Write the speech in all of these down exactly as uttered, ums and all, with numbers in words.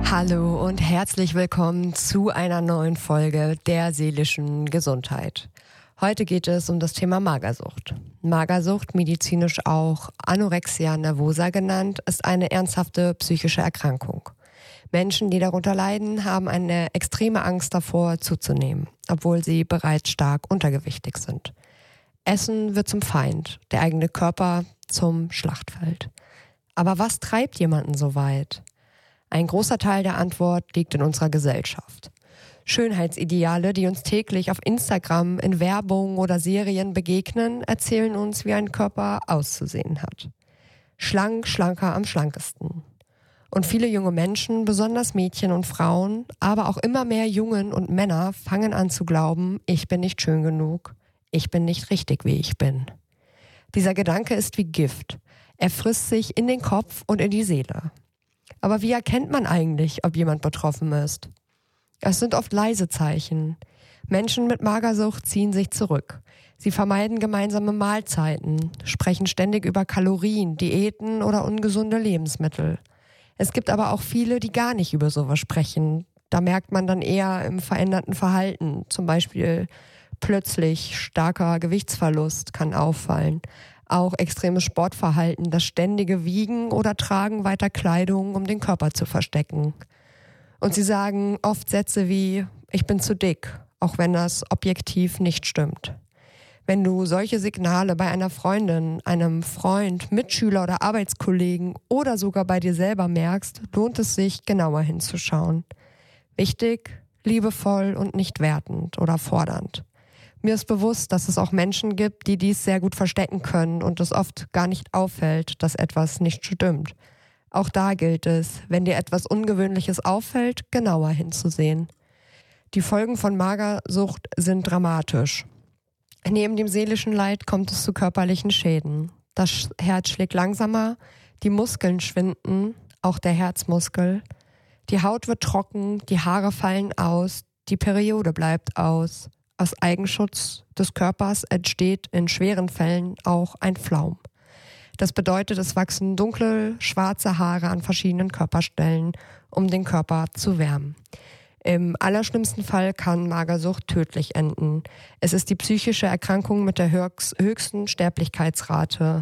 Hallo und herzlich willkommen zu einer neuen Folge der seelischen Gesundheit. Heute geht es um das Thema Magersucht. Magersucht, medizinisch auch Anorexia nervosa genannt, ist eine ernsthafte psychische Erkrankung. Menschen, die darunter leiden, haben eine extreme Angst davor, zuzunehmen, obwohl sie bereits stark untergewichtig sind. Essen wird zum Feind, der eigene Körper zum Schlachtfeld. Aber was treibt jemanden so weit? Ein großer Teil der Antwort liegt in unserer Gesellschaft. Schönheitsideale, die uns täglich auf Instagram in Werbung oder Serien begegnen, erzählen uns, wie ein Körper auszusehen hat. Schlank, schlanker am schlankesten. Und viele junge Menschen, besonders Mädchen und Frauen, aber auch immer mehr Jungen und Männer fangen an zu glauben, ich bin nicht schön genug, ich bin nicht richtig, wie ich bin. Dieser Gedanke ist wie Gift. Er frisst sich in den Kopf und in die Seele. Aber wie erkennt man eigentlich, ob jemand betroffen ist? Es sind oft leise Zeichen. Menschen mit Magersucht ziehen sich zurück. Sie vermeiden gemeinsame Mahlzeiten, sprechen ständig über Kalorien, Diäten oder ungesunde Lebensmittel. Es gibt aber auch viele, die gar nicht über sowas sprechen. Da merkt man dann eher im veränderten Verhalten. Zum Beispiel plötzlich starker Gewichtsverlust kann auffallen. Auch extremes Sportverhalten, das ständige Wiegen oder Tragen weiter Kleidung, um den Körper zu verstecken. Und sie sagen oft Sätze wie, ich bin zu dick, auch wenn das objektiv nicht stimmt. Wenn du solche Signale bei einer Freundin, einem Freund, Mitschüler oder Arbeitskollegen oder sogar bei dir selber merkst, lohnt es sich, genauer hinzuschauen. Wichtig, liebevoll und nicht wertend oder fordernd. Mir ist bewusst, dass es auch Menschen gibt, die dies sehr gut verstecken können und es oft gar nicht auffällt, dass etwas nicht stimmt. Auch da gilt es, wenn dir etwas Ungewöhnliches auffällt, genauer hinzusehen. Die Folgen von Magersucht sind dramatisch. Neben dem seelischen Leid kommt es zu körperlichen Schäden. Das Herz schlägt langsamer, die Muskeln schwinden, auch der Herzmuskel. Die Haut wird trocken, die Haare fallen aus, die Periode bleibt aus. Aus Eigenschutz des Körpers entsteht in schweren Fällen auch ein Flaum. Das bedeutet, es wachsen dunkle, schwarze Haare an verschiedenen Körperstellen, um den Körper zu wärmen. Im allerschlimmsten Fall kann Magersucht tödlich enden. Es ist die psychische Erkrankung mit der höchsten Sterblichkeitsrate.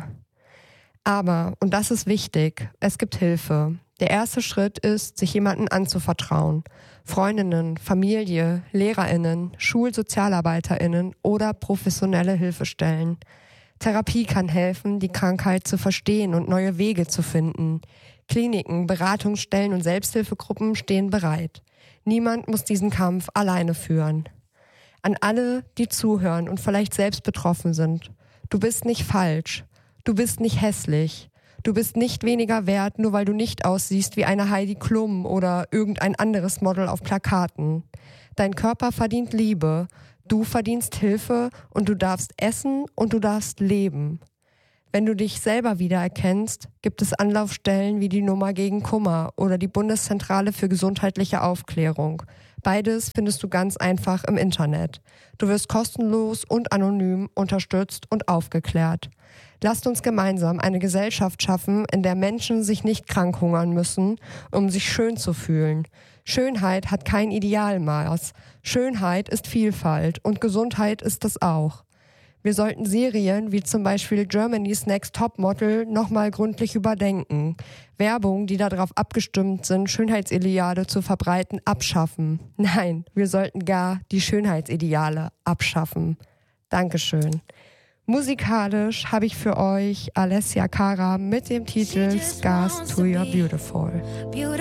Aber, und das ist wichtig, es gibt Hilfe. Der erste Schritt ist, sich jemandem anzuvertrauen. Freundinnen, Familie, LehrerInnen, SchulsozialarbeiterInnen oder professionelle Hilfestellen. Therapie kann helfen, die Krankheit zu verstehen und neue Wege zu finden. Kliniken, Beratungsstellen und Selbsthilfegruppen stehen bereit. Niemand muss diesen Kampf alleine führen. An alle, die zuhören und vielleicht selbst betroffen sind. Du bist nicht falsch. Du bist nicht hässlich. Du bist nicht weniger wert, nur weil du nicht aussiehst wie eine Heidi Klum oder irgendein anderes Model auf Plakaten. Dein Körper verdient Liebe, du verdienst Hilfe und du darfst essen und du darfst leben. Wenn du dich selber wiedererkennst, gibt es Anlaufstellen wie die Nummer gegen Kummer oder die Bundeszentrale für gesundheitliche Aufklärung. Beides findest du ganz einfach im Internet. Du wirst kostenlos und anonym unterstützt und aufgeklärt. Lasst uns gemeinsam eine Gesellschaft schaffen, in der Menschen sich nicht krank hungern müssen, um sich schön zu fühlen. Schönheit hat kein Idealmaß. Schönheit ist Vielfalt und Gesundheit ist das auch. Wir sollten Serien wie zum Beispiel Germany's Next Topmodel nochmal gründlich überdenken. Werbung, die darauf abgestimmt sind, Schönheitsideale zu verbreiten, abschaffen. Nein, wir sollten gar die Schönheitsideale abschaffen. Dankeschön. Musikalisch habe ich für euch Alessia Cara mit dem Titel Scars to Your Beautiful.